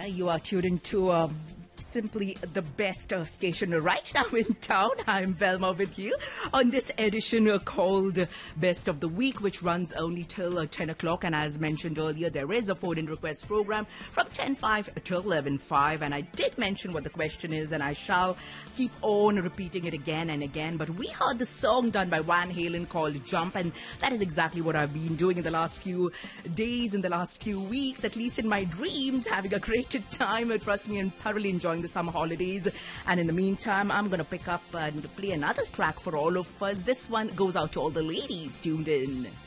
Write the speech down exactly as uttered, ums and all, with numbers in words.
Yeah, you are tuned into um, simply the best uh, station right now in town. I'm Velma with you on this edition uh, called Best of the Week, which runs only till uh, ten o'clock. And as mentioned earlier, there is a phone-in request program from ten five till eleven five. And I did mention what the question is, and I shall keep on repeating it again and again. But we heard the song done by Van Halen called Jump, and that is exactly what I've been doing in the last few days, in the last few weeks, at least in my dreams, having a great time. Uh, trust me, I'm thoroughly enjoying the summer holidays. And in the meantime, I'm going to pick up and play another track for all of us. This one goes out to all the ladies tuned in.